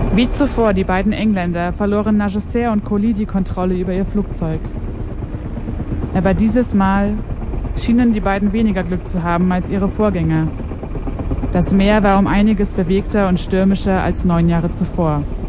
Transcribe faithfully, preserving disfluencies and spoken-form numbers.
Wie zuvor die beiden Engländer verloren Nagesser und Colli die Kontrolle über ihr Flugzeug. Aber dieses Mal schienen die beiden weniger Glück zu haben als ihre Vorgänger. Das Meer war um einiges bewegter und stürmischer als neun Jahre zuvor.